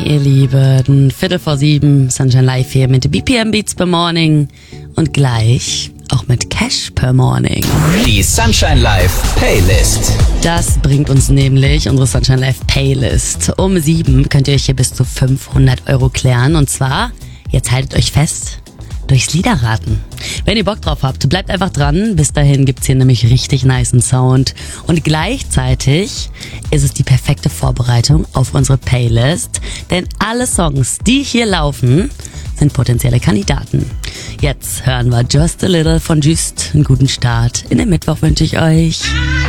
Ihr Lieben, 6:45, Sunshine Live hier mit BPM Beats per Morning und gleich auch mit Cash per Morning. Die Sunshine Live Playlist. Das bringt uns nämlich unsere Sunshine Live Playlist. Um 7 könnt ihr euch hier bis zu 500 € klären und zwar, jetzt haltet euch fest, durchs Liederraten. Wenn ihr Bock drauf habt, bleibt einfach dran. Bis dahin gibt's hier nämlich richtig nicen Sound. Und gleichzeitig ist es die perfekte Vorbereitung auf unsere Playlist. Denn alle Songs, die hier laufen, sind potenzielle Kandidaten. Jetzt hören wir Just a Little von Just. Einen guten Start in den Mittwoch wünsche ich euch.